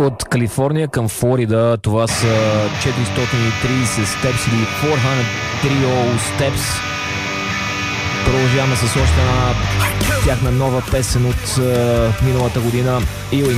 от Калифорния към Флорида. Това са 430 steps или 430 steps. Продължаваме с още една тяхна нова песен от миналата година.